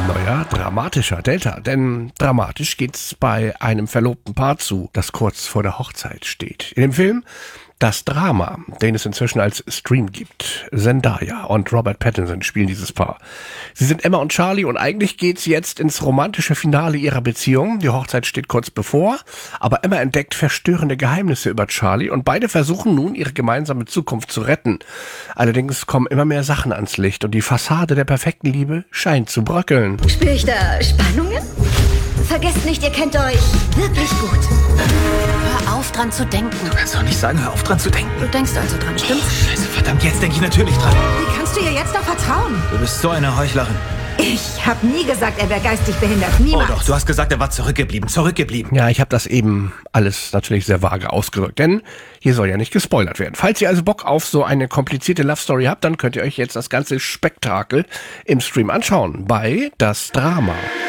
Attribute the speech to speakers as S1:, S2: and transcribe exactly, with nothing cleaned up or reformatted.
S1: neuer, dramatischer Delta. Denn dramatisch geht's bei einem verlobten Paar zu, das kurz vor der Hochzeit steht. In dem Film Das Drama, den es inzwischen als Stream gibt. Zendaya und Robert Pattinson spielen dieses Paar. Sie sind Emma und Charlie und eigentlich geht's jetzt ins romantische Finale ihrer Beziehung. Die Hochzeit steht kurz bevor, aber Emma entdeckt verstörende Geheimnisse über Charlie und beide versuchen nun, ihre gemeinsame Zukunft zu retten. Allerdings kommen immer mehr Sachen ans Licht und die Fassade der perfekten Liebe scheint zu bröckeln.
S2: Spüre ich da Spannungen? Vergesst nicht, ihr kennt euch wirklich gut.
S3: Hör auf, dran zu denken.
S4: Du kannst doch nicht sagen, hör auf, dran zu denken.
S3: Du denkst also dran, stimmt's?
S4: Oh, Scheiße, verdammt, jetzt denke ich natürlich dran.
S2: Wie kannst du ihr jetzt noch vertrauen?
S4: Du bist so eine Heuchlerin.
S2: Ich habe nie gesagt, er wäre geistig behindert. Niemals.
S4: Oh doch, du hast gesagt, er war zurückgeblieben, zurückgeblieben.
S1: Ja, ich habe das eben alles natürlich sehr vage ausgedrückt, denn hier soll ja nicht gespoilert werden. Falls ihr also Bock auf so eine komplizierte Love Story habt, dann könnt ihr euch jetzt das ganze Spektakel im Stream anschauen bei Das Drama.